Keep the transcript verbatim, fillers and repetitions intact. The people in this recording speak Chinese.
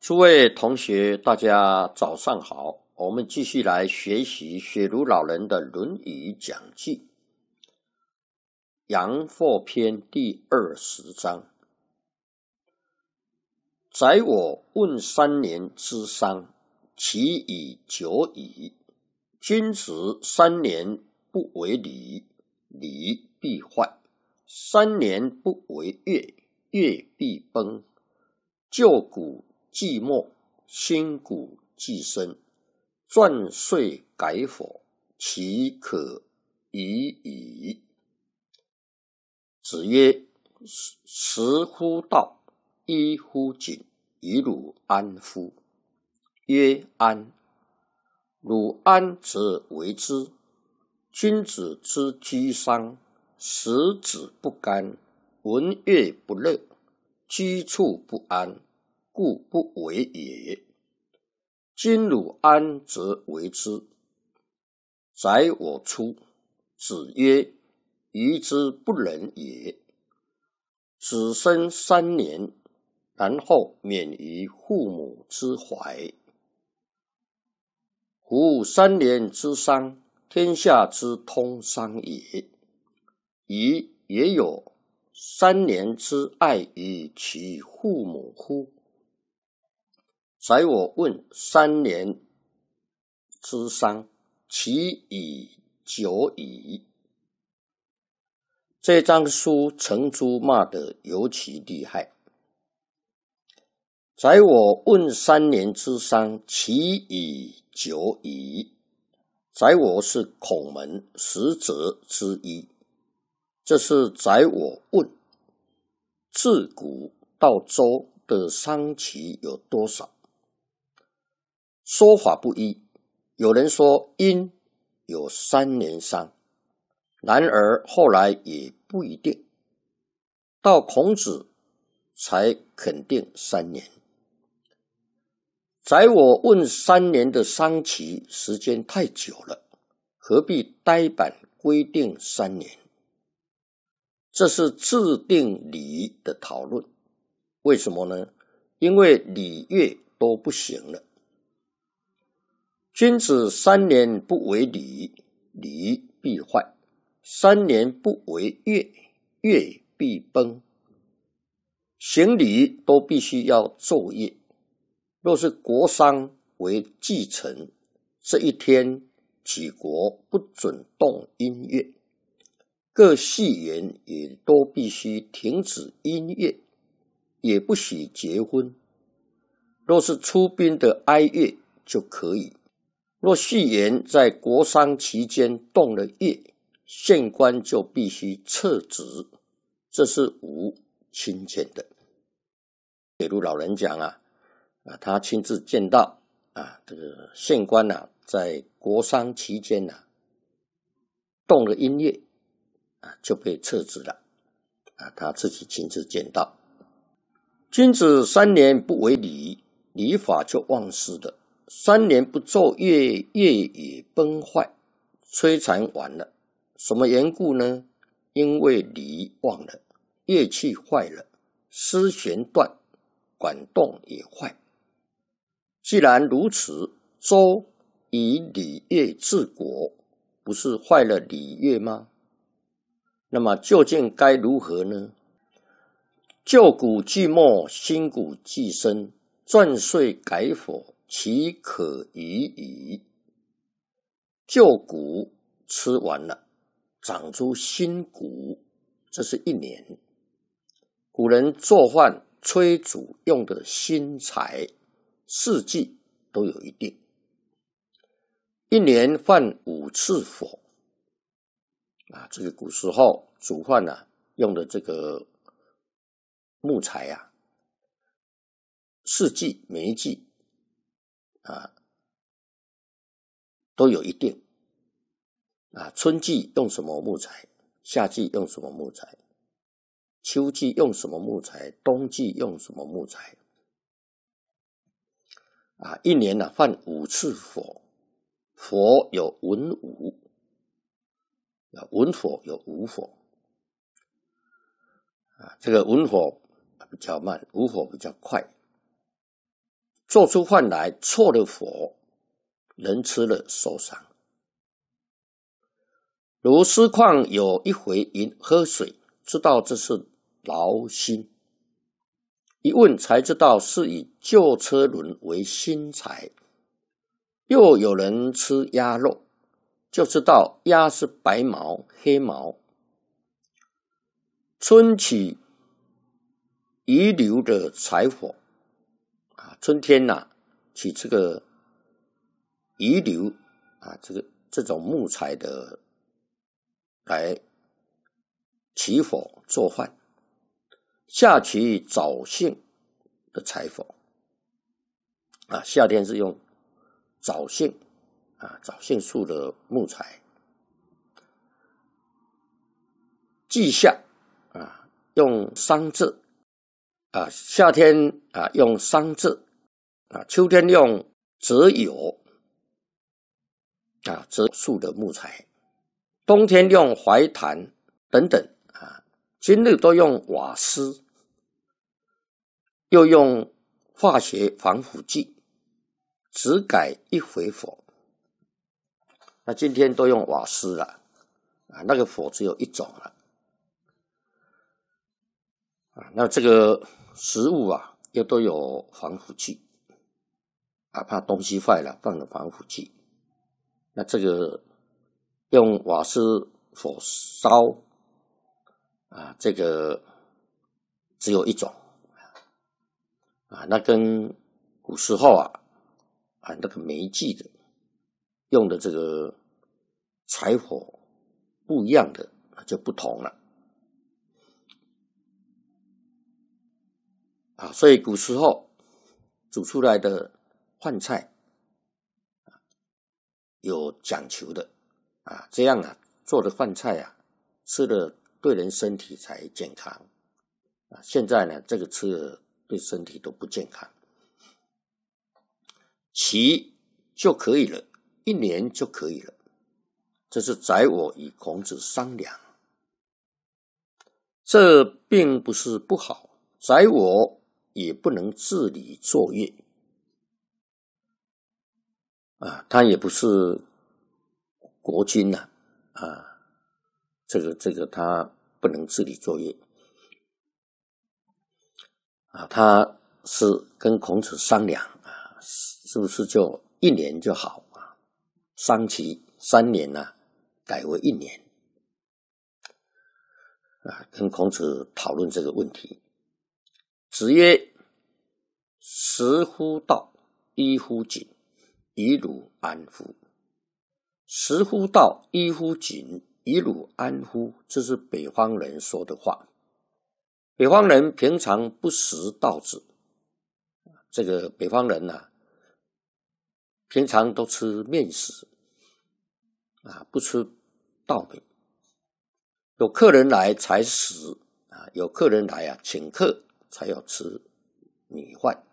诸位同学，大家早上好。我们继续来学习雪如老人的《论语讲记》阳货篇第二十章。宰我问三年之丧，其已久矣。君子三年不为礼，礼必坏；三年不为乐，乐必崩。旧古既没，新古既生。篆岁改否，其可已矣。子曰：食乎道，衣乎锦，以汝安乎？曰：安。汝安则为之。君子之居丧，食指不甘，闻乐不乐，居处不安，故不为也。今汝安则为之。宰我出。子曰：愚之不仁也。子生三年，然后免于父母之怀。夫三年之丧，天下之通丧也。宜也有三年之爱于其父母乎？宰我问三年之丧，其已久矣。这张书程朱骂得尤其厉害。宰我问三年之丧，其已久矣。宰我是孔门十哲之一，这是宰我问自古到周的丧期有多少？说法不一，有人说殷有三年丧，然而后来也不一定，到孔子才肯定三年。宰我问三年的丧期时间太久了，何必呆板规定三年？这是制定礼的讨论。为什么呢？因为礼乐都不行了。君子三年不为礼，礼必坏；三年不为乐，乐必崩。行礼都必须要奏乐。若是国丧为祭臣，这一天举国不准动音乐，各戏园也都必须停止音乐，也不许结婚。若是出殡的哀乐就可以。若戏园在国丧期间动了乐，县官就必须撤职，这是无亲见的。比如老人讲啊，啊他亲自见到啊这个县官啊，在国丧期间啊动了音乐啊就被撤职了啊，他自己亲自见到。君子三年不为礼，礼法就忘失了。三年不奏乐，乐也崩坏，摧残完了。什么缘故呢？因为礼忘了，乐器坏了，丝弦断，管动也坏。既然如此，周以礼乐治国，不是坏了礼乐吗？那么究竟该如何呢？旧古既没，新古既生，篆岁改否，其可已矣。旧谷吃完了，长出新谷，这是一年。古人做饭炊煮用的新柴，四季都有一定。一年放五次火啊，这个古时候煮饭啊用的这个木材啊，四季每一季啊都有一定啊，春季用什么木材，夏季用什么木材，秋季用什么木材，冬季用什么木材啊，一年啊放五次火，火有文武，文火有武火啊，这个文火比较慢，武火比较快做出饭来错了火，人吃了受伤。如师旷有一回饮喝水，知道这是劳心，一问才知道是以旧车轮为薪财。又有人吃鸭肉，就知道鸭是白毛黑毛。春起遗留的柴火啊，春天呐、啊，起这个遗留啊，这个这种木材的来起火做饭。夏起早杏的柴火啊，夏天是用早杏啊，早杏树的木材。季夏啊，用桑柘啊，夏天啊用桑柘啊，秋天用折油啊，折树的木材，冬天用槐檀等等啊，今日都用瓦斯，又用化学防腐剂，只改一回火。那今天都用瓦斯了啊，那个火只有一种了啊。那这个食物啊，又都有防腐剂啊，怕东西坏了放了防腐剂。那这个用瓦斯火烧啊，这个只有一种啊，那跟古时候啊啊那个煤气的用的这个柴火不一样的，就不同了啊。所以古时候煮出来的饭菜有讲求的啊，这样啊做的饭菜啊，吃了对人身体才健康啊。现在呢，这个吃了对身体都不健康。期就可以了，一年就可以了。这是宰我与孔子商量，这并不是不好，宰我也不能治理作业啊，他也不是国君呐 啊, 啊，这个这个他不能治理作业啊，他是跟孔子商量啊，是不是就一年就好啊？商期三年啊，改为一年啊，跟孔子讨论这个问题。子曰：食乎道，衣乎锦，以汝安乎？食乎道，衣乎锦，以汝安乎？这是北方人说的话。北方人平常不食稻子，这个北方人啊，平常都吃面食啊，不吃稻米。有客人来才食啊，有客人来啊，请客才要吃米饭